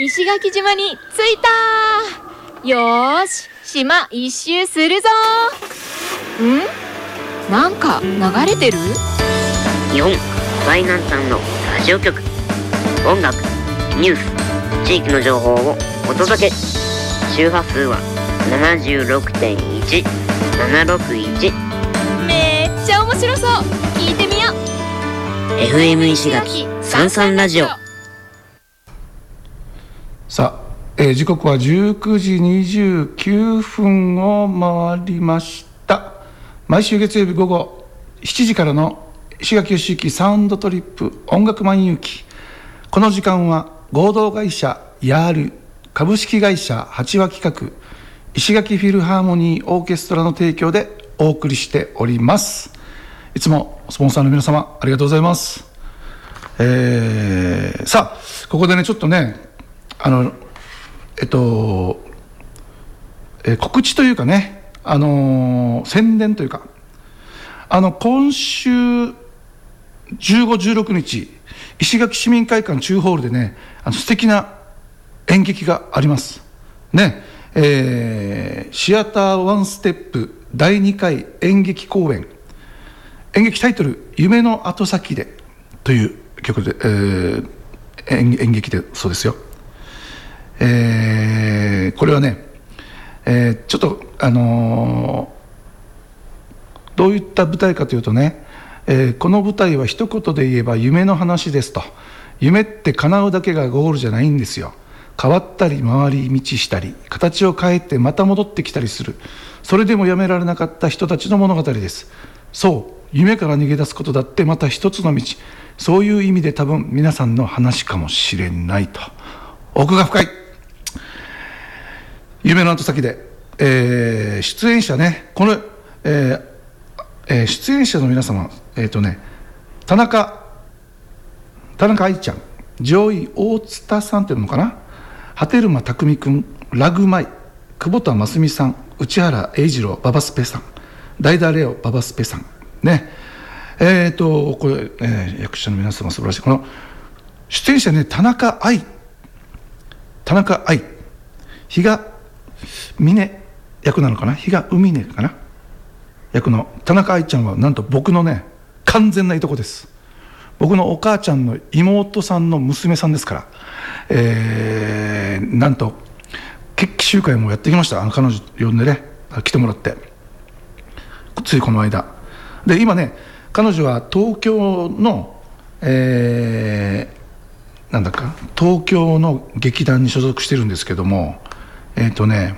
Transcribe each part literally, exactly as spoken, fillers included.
石垣島に着いた。よーし、島一周するぞ。ん？なんか流れてる？ 日本最南端のラジオ局。音楽、ニュース、地域の情報をお届け。周波数は ななじゅうろくてんいち、ななろくいち。 めっちゃ面白そう。聞いてみよう。 エフエム 石垣さんさんラジオ。 さあ、えー、時刻はじゅうくじにじゅうきゅうふんを回りました。毎週月曜日午後しちじからの石垣義行サウンドトリップ音楽漫遊記。この時間は合同会社ヤール株式会社八和企画石垣フィルハーモニーオーケストラの提供でお送りしております。いつもスポンサーの皆様ありがとうございます。えー、さあここでねちょっとねあのえっと、えー、告知というかね、あのー、宣伝というか、あの今週じゅうご、じゅうろくにち石垣市民会館中ホールでね、あの素敵な演劇がありますね。えー、シアターワンステップだいにかい演劇公演、演劇タイトル夢の後先でという曲で、えー、演, 演劇でそうですよ。えー、これはね、えー、ちょっとあのー、どういった舞台かというとね、えー、この舞台は一言で言えば夢の話ですと。夢って叶うだけがゴールじゃないんですよ。変わったり回り道したり形を変えてまた戻ってきたりする、それでもやめられなかった人たちの物語です。そう、夢から逃げ出すことだってまた一つの道、そういう意味で多分皆さんの話かもしれないと。奥が深い夢の後先で、えー、出演者ね、この、えーえー、出演者の皆様、えーとね、田中田中愛ちゃん、上井大津田さんっていうのかな、波照間匠君、ラグマイ、久保田真澄さん、内原英二郎、ババスペさん、代田レオ、ババスペさんね。えーとこれ、えー、役者の皆様素晴らしい。この出演者ね、田中愛田中愛比嘉峰役なのかな、比嘉海音かな役の田中愛ちゃんはなんと僕のね完全ないとこです。僕のお母ちゃんの妹さんの娘さんですから、えー、なんと決起集会もやってきました。あの彼女呼んでね来てもらって、ついこの間で、今ね彼女は東京の、えー、なんだか東京の劇団に所属してるんですけども、えっとね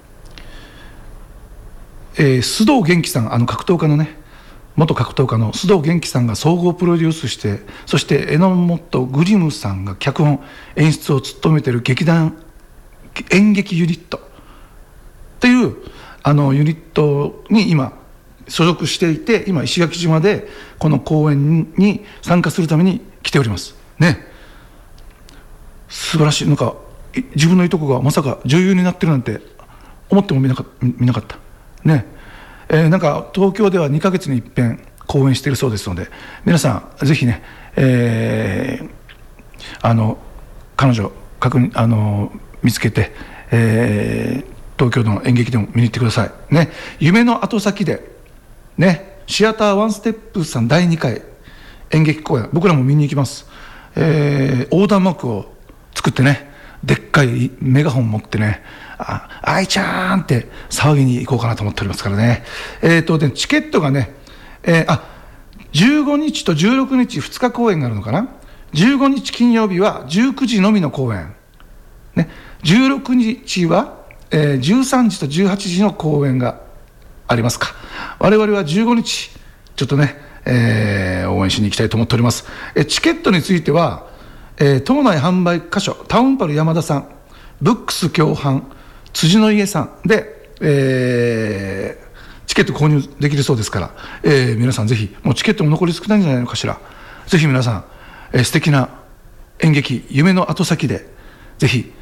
えー、須藤元気さん、あの格闘家のね元格闘家の須藤元気さんが総合プロデュースして、そして榎本グリムさんが脚本演出を務めている劇団演劇ユニットっていうあのユニットに今所属していて、今石垣島でこの公演に参加するために来ておりますね。素晴らしい。なんか自分のいとこがまさか女優になってるなんて思ってもみなか、見なかったね。えー、なんか東京ではにかげつに一遍公演しているそうですので、皆さんぜひね、えー、あの彼女確認あの見つけて、えー、東京の演劇でも見に行ってくださいね。夢の後先でね、シアターワンステップさんだいにかい演劇公演、僕らも見に行きます。えー、横断幕を作ってね、でっかいメガホン持ってね、あ、愛ちゃんって騒ぎに行こうかなと思っておりますからね。えーとでチケットがね、えー、あじゅうごにちとじゅうろくにちふつか公演があるのかな。じゅうごにち金曜日はじゅうくじのみの公演、ね、じゅうろくにちは、えー、じゅうさんじとじゅうはちじの公演がありますか。我々はじゅうごにちちょっとね、えー、応援しに行きたいと思っております。えー、チケットについては、えー、島内販売箇所タウンパル山田さん、ブックス共販辻の家さんで、えー、チケット購入できるそうですから、えー、皆さんぜひ、もうチケットも残り少ないんじゃないのかしら。ぜひ皆さん、えー、素敵な演劇夢の後先でぜひ